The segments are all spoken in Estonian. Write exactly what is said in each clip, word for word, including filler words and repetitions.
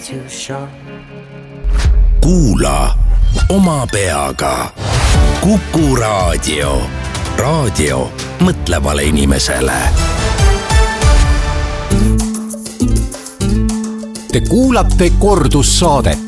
too sharp. Kuula oma peaga. Kuku raadio. Raadio mõtlevale inimesele. Te kuulate kordussaadet.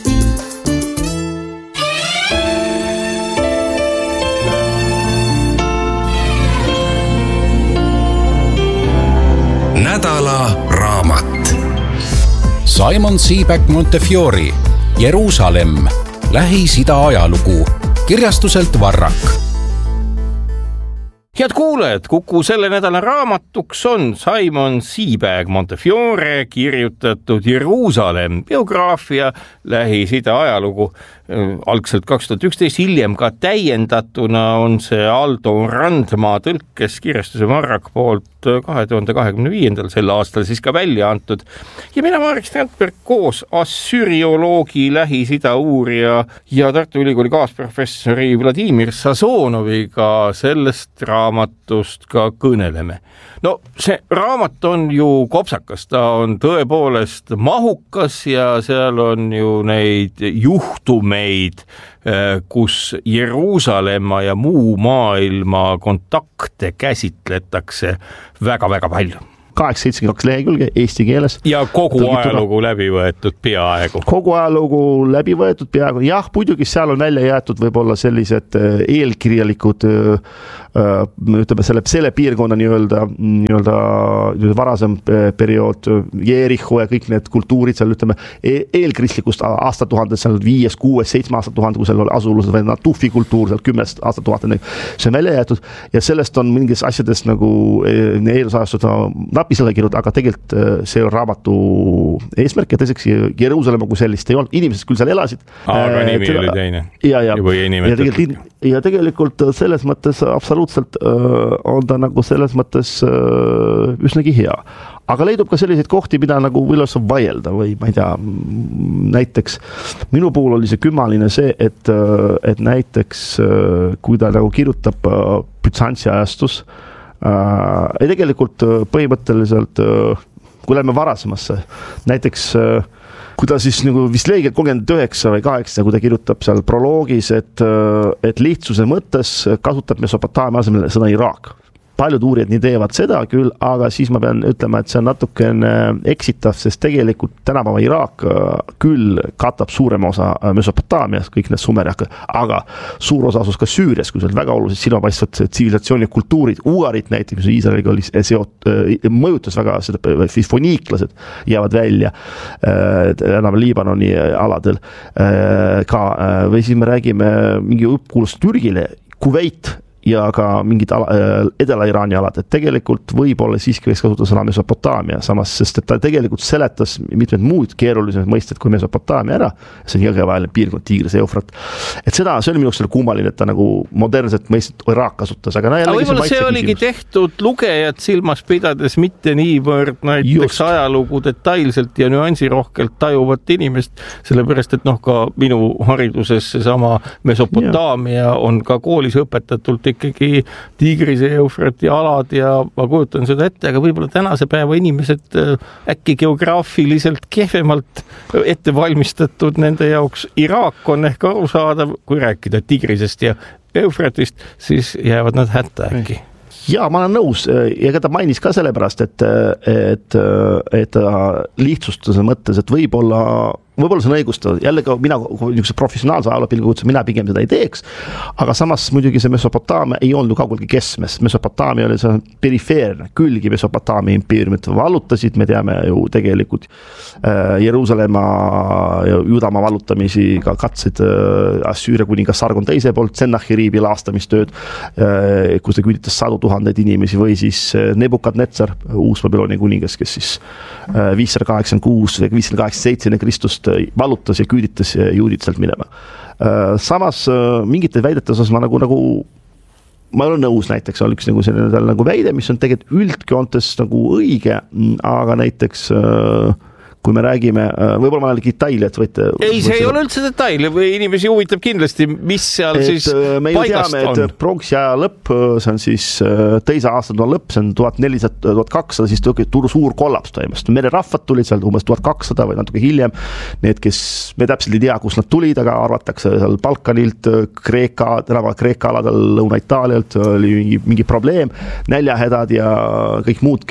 Nädala raamat. Simon Sebag Montefiore, Jeruusalemm, Lähis-Ida ajalugu, kirjastuselt Varrak. Head kuulajad, Kuku selle nädala raamatuks on Simon Sebag Montefiore kirjutatud Jeruusalemm, biograafia, Lähis-Ida ajalugu. Algselt kaks tuhat üksteist, hiljem ka täiendatuna on see Aldo Randmaa tõlkes kirjastuse Varrak poolt kahe tuhande kahekümne viiendal sel aastal siis ka välja antud. Ja mina Marek Strandberg koos assyrioloogi, Lähis-Ida uurija ja Tartu Ülikooli kaasprofessori Vladimir Sazonoviga sellest raamatust ka kõneleme. No see raamat on ju kopsakas, ta on tõepoolest mahukas ja seal on ju neid juhtumeid, kus Jeruusalemma ja muu maailma kontakte käsitletakse väga-väga palju. kaheksa seitsekümmend kaks lehekülge eesti keeles. Ja kogu ajalugu läbi võetud peaaegu. Kogu ajalugu läbi võetud peaaegu. Jah, muidugi seal on välja jäetud võib-olla sellised eelkirjalikud, ütleme selle, selle piirkonna nii-öelda, nii-öelda varasem periood, Jeeriho ja kõik need kultuurid seal, ütleme, eelkristlikust aastatuhanded, seal viies, kuues, seitsme aastatuhande, kui seal oli asulused või Natufi kultuur, seal kümnes aastatuhande, see on välja jäetud ja sellest on mingis asjades nagu eelusajastud napisele kirjutada, aga tegelikult see on raamatu eesmärk ja teiseks Jeruusalemma kui sellist ei olnud. Inimesed küll seal elasid. Aga nimi oli teine. Ja, ja, või ei nimetatud. Ja tegelikult, ja tegelikult selles mõttes absoluutselt on ta nagu selles mõttes üsnagi hea. Aga leidub ka selliseid kohti, mida nagu võilas vaielda või ma ei tea, näiteks minu puhul oli see kümmaline see, et, et näiteks kui ta nagu kirjutab Bütsantsi ajastus, ja tegelikult põhimõtteliselt, kui lähme varasemasse, näiteks kui ta siis nagu vist leegel kolmkümmend üheksa või kaheksa, kui ta kirjutab seal proloogis, et, et lihtsuse mõttes kasutab Mesopotaamia asemel sõna Iraak. Paljud uurijad nii teevad seda küll, aga siis ma pean ütlema, et see on natukene eksitav, sest tegelikult tänapäeva Iraak küll katab suurema osa Mesopotaamias, kõik need Sumeriak, aga suur osa asus ka Süürias, kui see on väga olulised silmapaistvad tsivilisatsiooni kultuurid, Ugarit näiteks, mis Iisraeliga oli seot, mõjutas väga seda, siis foniiklased jäävad välja enam Liibanoni aladel ka, või siis me räägime mingi õppkuulust Türgile, Kuveit ja ka mingid Edela-Iraani alad, et tegelikult võib-olla siiski võiks kasutada sõna Mesopotaamia samas, sest et ta tegelikult seletas mitmed muud keerulisemad mõisted kui Mesopotaamia ära, see on jõgevaheline piirkond, Tigris ja Eufrat. Et seda, see oli minu jaoks kummaline, et ta nagu modernset mõistet Iraak kasutas, aga aga võib-olla see oligi küsimus. Tehtud lugejad silmas pidades mitte niivõrd näiteks Just. ajalugu detailselt ja nüansirohkelt tajuvat inimest, sellepärast, et noh, ka minu hariduses seesama Mesopotaamia ja. on ka koolis õpetatult ikkagi Tigrise ja Eufrati alad ja ma kujutan seda ette, aga võib-olla tänase päeva inimesed äkki geograafiliselt kehvemalt ette valmistatud nende jaoks. Iraak on ehk arusaadav, kui rääkida Tigrisest ja Eufratist, siis jäävad nad hätta äkki. Jaa, ma olen nõus ja ta mainis ka sellepärast, et, et, et lihtsustuse mõttes, et võib-olla võib-olla see on õigustada, jälle ka mina niisuguse professionaalse ajalopilgu kutsun, mina pigem seda ei teeks, aga samas muidugi see Mesopotaamia ei olnud kaugelgi keskmes, Mesopotaamia oli see perifeerne, külgi Mesopotaamia impeeriumit vallutasid, me teame ju tegelikult äh, Jeruusalemma ja Judamaa vallutamisi ka katsid äh, Assüüria kuningas Sargon teise poolt, Sennaheriibi laastamistööd, äh, kus ta küüditas sadu tuhandeid inimesi või siis äh, Nebukadnetsar, uus Babyloni kuningas, kes siis äh, viissada kaheksakümmend kuus või viissada kaheksakümmend seitse enne Kristust vallutas ja küüditas juudid sealt minema. Samas mingite väidete osas ma nagu, nagu ma olen nõus näiteks, on üks nagu selline nagu väide, mis on tegelikult üldjoontes nagu õige, aga näiteks kui me räägime, võib-olla ma olen detaili, et võite... Ei, see ei ole üldse detail, inimesi huvitab kindlasti, mis seal et siis me paigast teame, on. Et pronksi aja lõpp, see on siis teise aastad on lõpp, see on tuhat nelisada, tuhat kakssada, siis tuli suur kollaps toimus. Mererahvad tulid seal umbes tuhat kakssada või natuke hiljem. Need, kes me täpselt ei tea, kus nad tulid, aga arvatakse seal Balkanilt, Kreeka, tänava Kreeka aladel, Lõuna-Itaalialt oli mingi, mingi probleem, näljahädad ja kõik muud,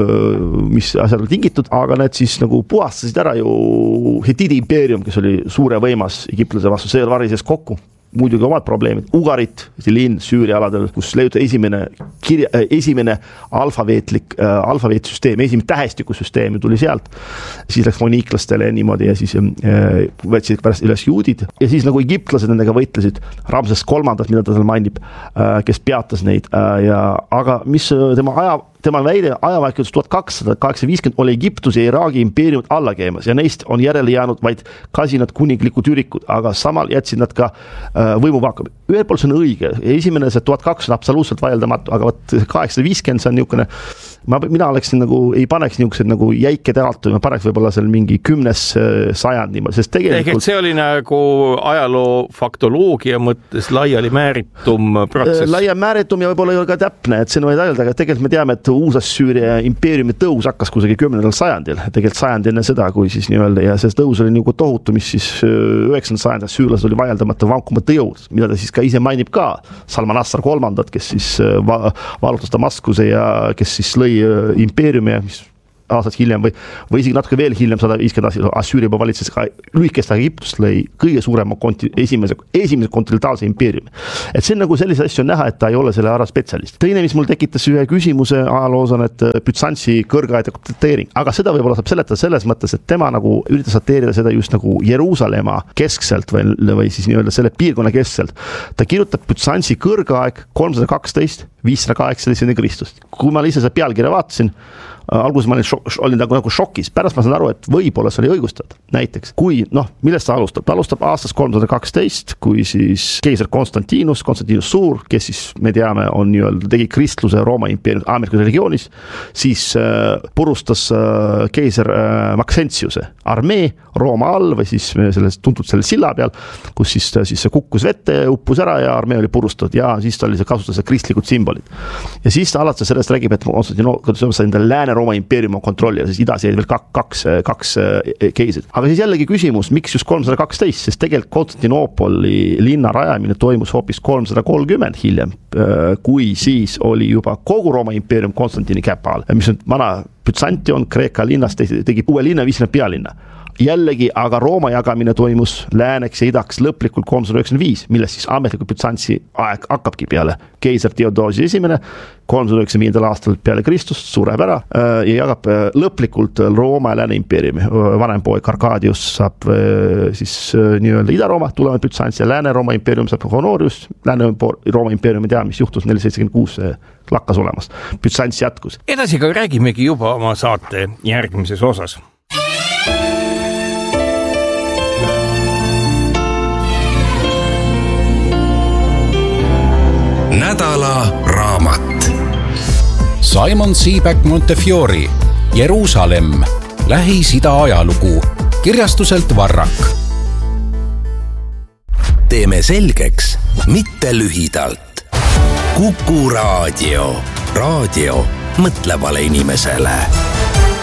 mis asjad oli tingitud, aga need siis nagu puhastasid ära ju Hitidi impeerium, kes oli suure võimas Egiptlase vastu, see varises kokku. Muidugi omad probleemid. Ugarit, see linn Süüria aladel, kus leiuti esimene, kirja, esimene alfabeetlik, äh, alfabeetsüsteem, esimene tähestikusüsteem tuli sealt. Siis läks moniiklastele niimoodi ja siis äh, võtsid pärast üles juudid. Ja siis nagu egiptlased nendega võitlesid Ramses kolmandas, mida ta seal mainib, äh, kes peatas neid. Äh, ja, aga mis tema aja Tema väide ajavahetus tuhat kakssada kaheksakümmend oli Egiptuse ja Iraagi impeeriumid alla käimas ja neist on järele jäänud vaid kasinad kuninglikud ürikud, aga samal jätsid nad ka äh, võimuvaakum. Ühel pool see on õige, esimene see tuhat kakssada absoluutselt vaieldamatu, aga võt kaheksasada viiskümmend see on niisugune, ma, mina oleksin nagu, ei paneks niisugused nagu jäike teralt, ma paneks võib-olla seal mingi kümnes sajand niimoodi, sest tegelikult... Ehk see oli nagu ajaloo faktoloogia mõttes laiali määritum protsess. Laia määritum ja võib-olla ei ole ka täpne, et see on vaid öelda, aga tegelikult me teame, et Uus-Süüria impeeriumi tõus hakkas kusagil kümnendal sajandil, tegelikult sajand enne seda, kui siis nii-öelda, ja see tõus oli nagu tohutu, mis siis üheksandal sajandil süürlased oli vaieldamata vankumata jõud, mida ta siis ka ise mainib ka, Salman Assar kolmandat, kes siis va valutas Damaskuse ja kes siis lõi impeeriumi, mis aastad hiljem või, või isegi natuke veel hiljem sada viiskümmend aastat Assüüria valitses ka lühikest Egiptust lõi kõige suurema konti, esimese, esimese kontinentaalse impeeriumi. Et see on nagu sellise asju on näha, et ta ei ole selle ära spetsialist. Teine, mis mul tekitas ühe küsimuse ajaloos on, et Bütsantsi kõrgaide dateering, aga seda võib-olla saab seletada selles mõttes, et tema nagu üritas dateerida seda just nagu Jeruusalemma keskselt või, või siis nii-öelda selle piirkonna keskselt. Ta kirjutab Bütsantsi kõrgaeg kolmsada kaksteist, viissada kaheksateist enne Kristust. Kui ma lihtsalt seda pealkirja vaatasin, alguses ma olin, šok, olin nagu, nagu šokis, pärast ma saan aru, et võib-olla see oli õigustatud. Näiteks, kui, noh, millest ta alustab? Ta alustab aastast kolmsada kaksteist, kui siis keiser Konstantinus, Konstantinus Suur, kes siis, me teame, on nii-öelda, tegi kristluse Rooma impeeriumi Ameerika religionis, siis äh, purustas äh, keiser äh, Maxentiuse armee Rooma all või siis sellest tuntud selle silla peal, kus siis, siis kukkus vette, uppus ära ja armee oli purustatud ja siis ta oli see kasutas kristlikud sümbolid. Ja siis ta alates sellest räägib, et Konstantinus enda lääne Rooma impeerium on kontrolli ja siis idas jäid veel kaks, kaks keisid. Aga siis jällegi küsimus, miks just kolmsada kaksteist, sest tegelikult Konstantinoopoli linna rajamine toimus hoopis kolmsada kolmkümmend hiljem, kui siis oli juba kogu Rooma impeerium Konstantini käpa all, mis on vana Bütsantion, Kreeka linnast tegi uue linna, viis pealinna. Jällegi, aga Rooma jagamine toimus lääneks ja idaks lõplikult kolmsada üheksakümmend viis, millest siis ametlikult Bütsantsi aeg hakkabki peale. Keiser Theodosius esimene, kolmsada üheksakümmend viis aastal peale Kristust, sureb ära ja jagab lõplikult Rooma ja Lääne impeeriumi. Vanem poeg Arkadius saab siis nii-öelda Ida-Rooma, tulevad Bütsantsi ja Lääne-Rooma impeerium saab Honorius, Lääne-Rooma impeerium ei tea, mis juhtus nelisada seitsekümmend kuus lakkas olemas. Bütsants jätkus. Edasi ka räägimegi juba oma saate järgmises osas. Nädala raamat. Simon Sebag Montefiori, Jeruusalemm, Lähis-Ida ajalugu, kirjastuselt Varrak. Teeme selgeks, mitte lühidalt. Kuku raadio. Raadio mõtlevale inimesele.